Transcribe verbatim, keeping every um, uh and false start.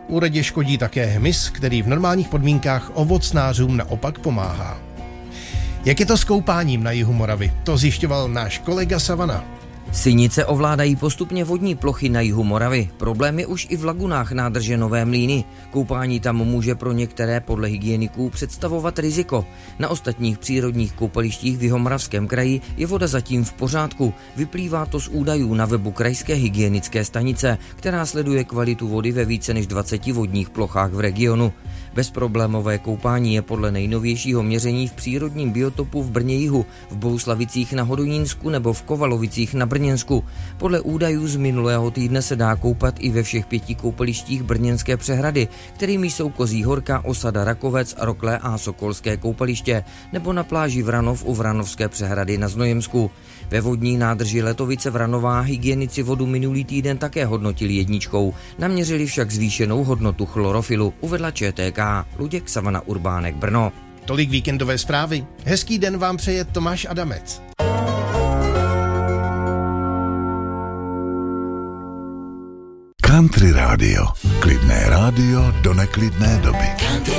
Úrodě škodí také hmyz, který v normálních podmínkách ovocnářům naopak pomáhá. Jak je to s koupáním na jihu Moravy? To zjišťoval náš kolega Savana. Sinice ovládají postupně vodní plochy na jihu Moravy. Problém je už i v lagunách nádrže Nové Mlýny. Koupání tam může pro některé podle hygieniků představovat riziko. Na ostatních přírodních koupalištích v Jihomoravském kraji je voda zatím v pořádku. Vyplývá to z údajů na webu krajské hygienické stanice, která sleduje kvalitu vody ve více než dvaceti vodních plochách v regionu. Bezproblémové koupání je podle nejnovějšího měření v přírodním biotopu v Brně jihu, v Bouslavicích na Hodonínsku nebo v Kovalovicích na Brněnsku. Podle údajů z minulého týdne se dá koupat i ve všech pěti koupalištích Brněnské přehrady, kterými jsou Kozí Horka, Osada Rakovec, Roklé a Sokolské koupaliště, nebo na pláži Vranov u Vranovské přehrady na Znojemsku. Ve vodní nádrži Letovice Vranová hygienici vodu minulý týden také hodnotili jedničkou, naměřili však zvýšenou hodnotu chlorofilu, uvedla ČTK. Luděk, Savana, Urbánek, Brno. Tolik víkendové zprávy. Hezký den vám přeje Tomáš Adamec. Country Radio. Klidné rádio do neklidné doby.